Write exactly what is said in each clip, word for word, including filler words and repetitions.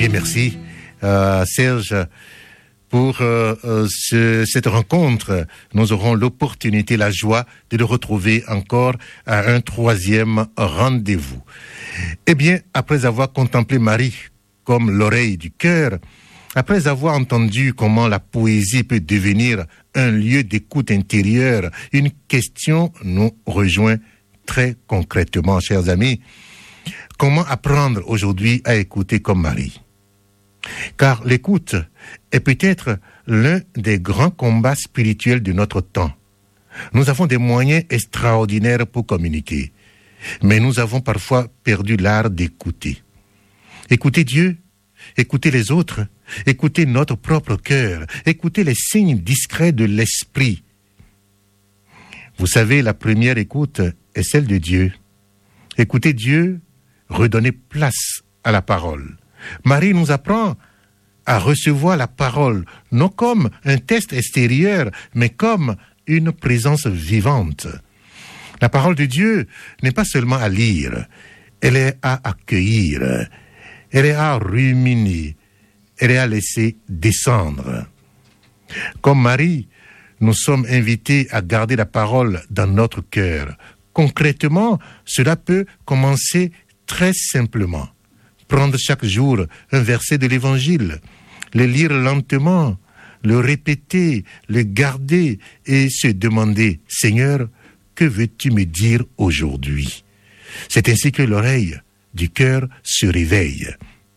bien, merci, euh, Serge. Pour euh, euh, ce, cette rencontre, nous aurons l'opportunité, la joie de le retrouver encore à un troisième rendez-vous. Eh bien, après avoir contemplé Marie comme l'oreille du cœur, après avoir entendu comment la poésie peut devenir un lieu d'écoute intérieure, une question nous rejoint très concrètement, chers amis. Comment apprendre aujourd'hui à écouter comme Marie ? Car l'écoute est peut-être l'un des grands combats spirituels de notre temps. Nous avons des moyens extraordinaires pour communiquer, mais nous avons parfois perdu l'art d'écouter. Écouter Dieu, écouter les autres, écouter notre propre cœur, écouter les signes discrets de l'esprit. Vous savez, la première écoute est celle de Dieu. Écouter Dieu, redonner place à la parole. Marie nous apprend à recevoir la parole, non comme un test extérieur, mais comme une présence vivante. La parole de Dieu n'est pas seulement à lire, elle est à accueillir, elle est à ruminer, elle est à laisser descendre. Comme Marie, nous sommes invités à garder la parole dans notre cœur. Concrètement, cela peut commencer très simplement. Prendre chaque jour un verset de l'Évangile, le lire lentement, le répéter, le garder et se demander « Seigneur, que veux-tu me dire aujourd'hui ?» C'est ainsi que l'oreille du cœur se réveille.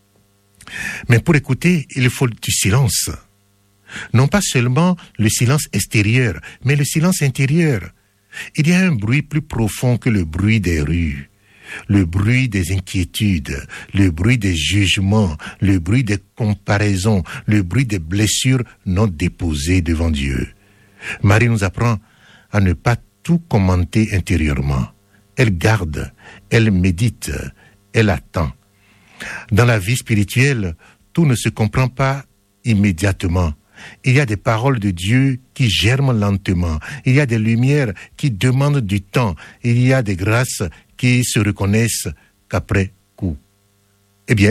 Mais pour écouter, il faut du silence. Non pas seulement le silence extérieur, mais le silence intérieur. Il y a un bruit plus profond que le bruit des rues. Le bruit des inquiétudes, le bruit des jugements, le bruit des comparaisons, le bruit des blessures non déposées devant Dieu. Marie nous apprend à ne pas tout commenter intérieurement. Elle garde, elle médite, elle attend. Dans la vie spirituelle, tout ne se comprend pas immédiatement. Il y a des paroles de Dieu qui germent lentement. Il y a des lumières qui demandent du temps. Il y a des grâces qui se reconnaissent qu'après coup. Eh bien,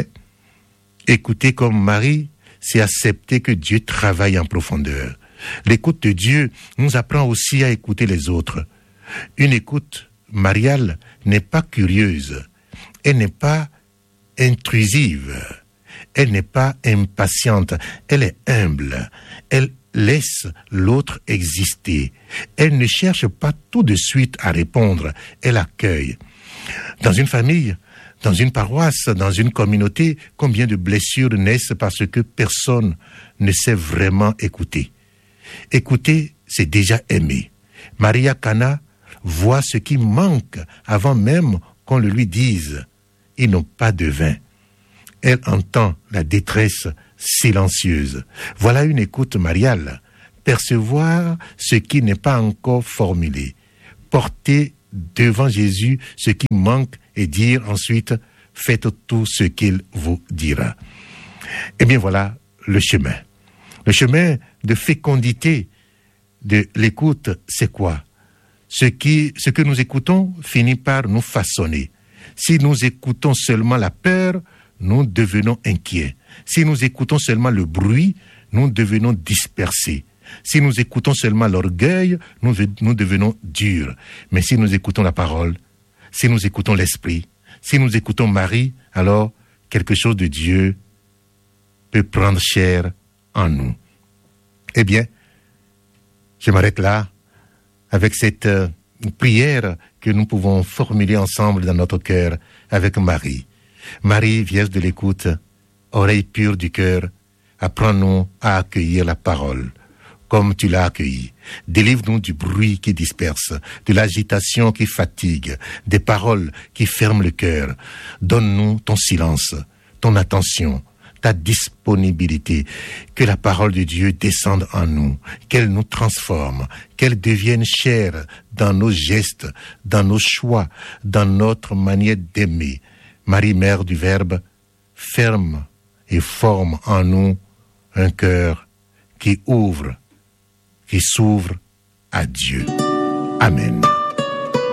écouter comme Marie, c'est accepter que Dieu travaille en profondeur. L'écoute de Dieu nous apprend aussi à écouter les autres. Une écoute mariale n'est pas curieuse, elle n'est pas intrusive, elle n'est pas impatiente, elle est humble, elle laisse l'autre exister. Elle ne cherche pas tout de suite à répondre, elle accueille. Dans une famille, dans une paroisse, dans une communauté, combien de blessures naissent parce que personne ne sait vraiment écouter. Écouter, c'est déjà aimer. Maria Cana voit ce qui manque avant même qu'on le lui dise. Ils n'ont pas de vin. Elle entend la détresse silencieuse. Voilà une écoute mariale. Percevoir ce qui n'est pas encore formulé. Porter devant Jésus ce qui manque et dire ensuite « Faites tout ce qu'il vous dira ». Eh bien voilà le chemin. Le chemin de fécondité de l'écoute, c'est quoi ? Ce qui, ce que nous écoutons finit par nous façonner. Si nous écoutons seulement la peur, nous devenons inquiets. Si nous écoutons seulement le bruit, nous devenons dispersés. Si nous écoutons seulement l'orgueil, nous, nous devenons durs. Mais si nous écoutons la parole, si nous écoutons l'esprit, si nous écoutons Marie, alors quelque chose de Dieu peut prendre chair en nous. Eh bien, je m'arrête là avec cette euh, prière que nous pouvons formuler ensemble dans notre cœur avec Marie. Marie, Vierge de l'écoute, oreille pure du cœur, apprends-nous à accueillir la parole comme tu l'as accueilli. Délivre-nous du bruit qui disperse, de l'agitation qui fatigue, des paroles qui ferment le cœur. Donne-nous ton silence, ton attention, ta disponibilité. Que la parole de Dieu descende en nous, qu'elle nous transforme, qu'elle devienne chère dans nos gestes, dans nos choix, dans notre manière d'aimer. Marie, Mère du Verbe, ferme et forme en nous un cœur qui ouvre, qui s'ouvre à Dieu. Amen.